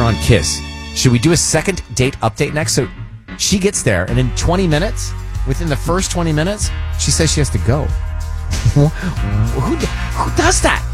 her on Kiss. Should we do a second date update next? So she gets there, and in 20 minutes, within the first 20 minutes, she says she has to go. Who does that?